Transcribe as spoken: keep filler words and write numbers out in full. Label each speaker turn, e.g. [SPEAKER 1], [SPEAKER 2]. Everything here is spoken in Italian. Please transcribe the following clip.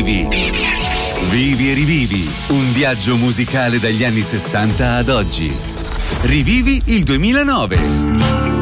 [SPEAKER 1] rivivi. Vivi e rivivi, un viaggio musicale dagli anni sessanta ad oggi. Rivivi il duemilanove.